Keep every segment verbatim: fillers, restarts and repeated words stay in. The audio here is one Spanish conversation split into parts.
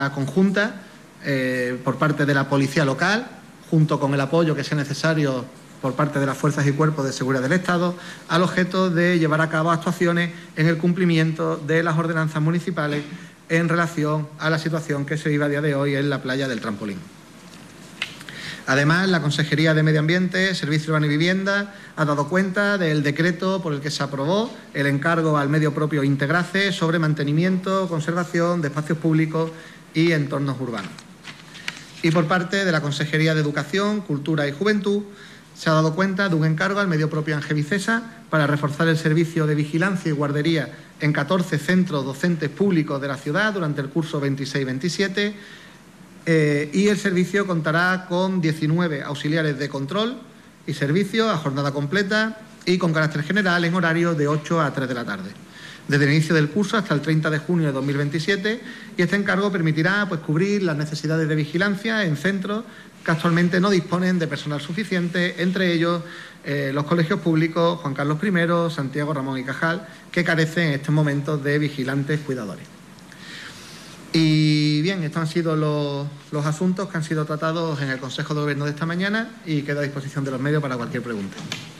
conjunta eh, por parte de la policía local, junto con el apoyo que sea necesario por parte de las fuerzas y cuerpos de seguridad del Estado, al objeto de llevar a cabo actuaciones en el cumplimiento de las ordenanzas municipales en relación a la situación que se vive a día de hoy en la playa del Trampolín. Además, la Consejería de Medio Ambiente, Servicio Urbano y Vivienda ha dado cuenta del decreto por el que se aprobó el encargo al medio propio Integrace sobre mantenimiento, conservación de espacios públicos y entornos urbanos. Y por parte de la Consejería de Educación, Cultura y Juventud se ha dado cuenta de un encargo al medio propio Ángel Vicesa para reforzar el servicio de vigilancia y guardería en catorce centros docentes públicos de la ciudad durante el curso veintiséis veintisiete. Eh, y el servicio contará con diecinueve auxiliares de control y servicio a jornada completa y con carácter general en horario de ocho a tres de la tarde, desde el inicio del curso hasta el treinta de junio de dos mil veintisiete, y este encargo permitirá pues, cubrir las necesidades de vigilancia en centros que actualmente no disponen de personal suficiente, entre ellos eh, los colegios públicos Juan Carlos primero, Santiago Ramón y Cajal, que carecen en estos momentos de vigilantes cuidadores. Y bien, estos han sido los, los asuntos que han sido tratados en el Consejo de Gobierno de esta mañana y quedo a disposición de los medios para cualquier pregunta.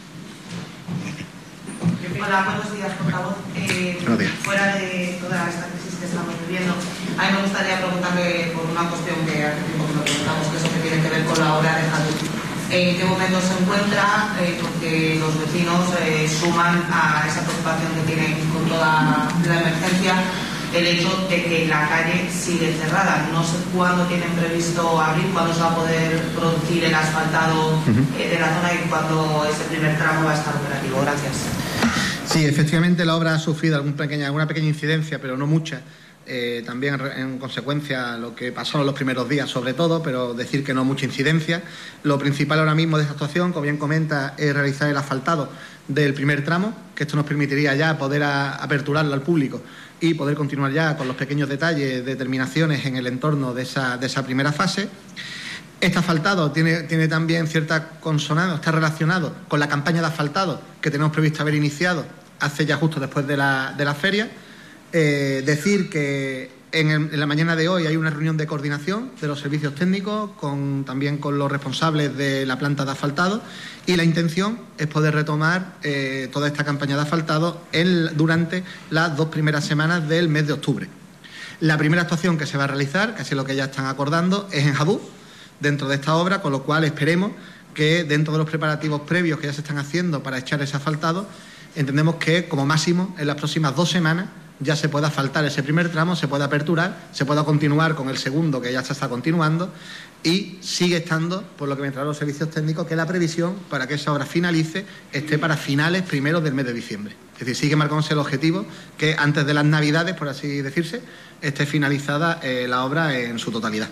Hola, buenos días, portavoz. Eh, buenos días. Fuera de toda esta crisis que estamos viviendo, a mí me gustaría preguntarle por una cuestión que hace tiempo que nos preguntamos, que es lo que tiene que ver con la obra de Jadú. ¿En qué momento se encuentra? Eh, porque los vecinos eh, suman a esa preocupación que tienen con toda la emergencia el hecho de que la calle sigue cerrada. No sé cuándo tienen previsto abrir, cuándo se va a poder producir el asfaltado uh-huh. eh, de la zona y cuándo ese primer tramo va a estar operativo. Gracias. Sí, efectivamente la obra ha sufrido alguna pequeña, alguna pequeña incidencia, pero no mucha. Eh, también en consecuencia lo que pasó en los primeros días sobre todo, pero decir que no mucha incidencia. Lo principal ahora mismo de esta actuación, como bien comenta, es realizar el asfaltado del primer tramo, que esto nos permitiría ya poder a, aperturarlo al público y poder continuar ya con los pequeños detalles de terminaciones en el entorno de esa, de esa primera fase. Este asfaltado tiene, tiene también cierta consonancia, está relacionado con la campaña de asfaltado que tenemos previsto haber iniciado hace ya justo después de la, de la feria. Eh, decir que en, el, en la mañana de hoy hay una reunión de coordinación de los servicios técnicos, con, también con los responsables de la planta de asfaltado, y la intención es poder retomar eh, toda esta campaña de asfaltado en, durante las dos primeras semanas del mes de octubre. La primera actuación que se va a realizar, que es lo que ya están acordando, es en Jadú, dentro de esta obra, con lo cual esperemos que dentro de los preparativos previos que ya se están haciendo para echar ese asfaltado, entendemos que como máximo en las próximas dos semanas ya se pueda asfaltar ese primer tramo, se pueda aperturar, se pueda continuar con el segundo que ya se está continuando, y sigue estando, por lo que me traen los servicios técnicos, que la previsión para que esa obra finalice esté para finales primeros del mes de diciembre. Es decir, sigue marcándose el objetivo que antes de las Navidades, por así decirse, esté finalizada eh, la obra en su totalidad.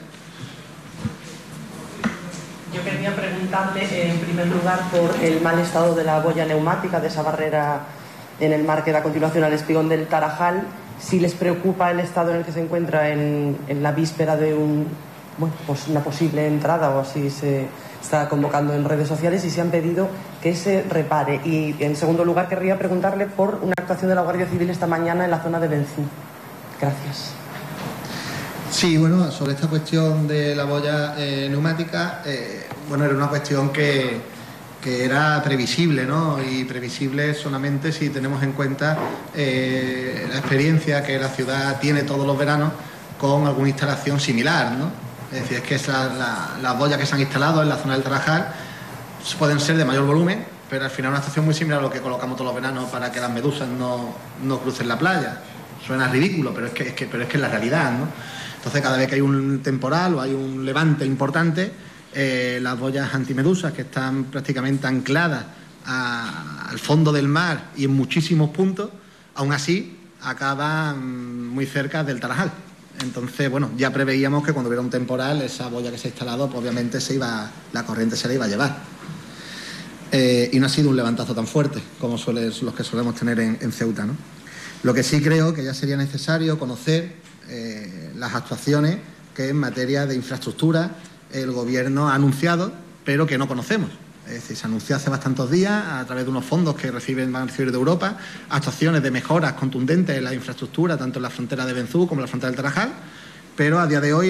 Yo quería preguntarle, en primer lugar, por el mal estado de la boya neumática, de esa barrera en el mar que da continuación al espigón del Tarajal. Si les preocupa el estado en el que se encuentra en, en la víspera de un, bueno, pues una posible entrada, o así se está convocando en redes sociales, y se han pedido que se repare. Y, en segundo lugar, querría preguntarle por una actuación de la Guardia Civil esta mañana en la zona de Benzú. Gracias. Sí, bueno, sobre esta cuestión de la boya eh, neumática, eh, bueno, era una cuestión que, que era previsible, ¿no? Y previsible solamente si tenemos en cuenta eh, la experiencia que la ciudad tiene todos los veranos con alguna instalación similar, ¿no? Es decir, es que esas, la, las boyas que se han instalado en la zona del Tarajal pueden ser de mayor volumen, pero al final una estación muy similar a lo que colocamos todos los veranos para que las medusas no, no crucen la playa. Suena ridículo, pero es que es que, pero es que es la realidad, ¿no? Entonces, cada vez que hay un temporal o hay un levante importante, eh, las boyas antimedusas, que están prácticamente ancladas a, al fondo del mar y en muchísimos puntos, aún así acaban muy cerca del Tarajal. Entonces, bueno, ya preveíamos que cuando hubiera un temporal, esa boya que se ha instalado, pues obviamente se iba, la corriente se la iba a llevar. Eh, y no ha sido un levantazo tan fuerte como suele, los que solemos tener en, en Ceuta, ¿no? Lo que sí creo que ya sería necesario conocer Eh, las actuaciones que en materia de infraestructura el Gobierno ha anunciado, pero que no conocemos. Es decir, se anunció hace bastantes días a través de unos fondos que reciben, van a recibir de Europa, actuaciones de mejoras contundentes en la infraestructura, tanto en la frontera de Benzú como en la frontera del Tarajal, pero a día de hoy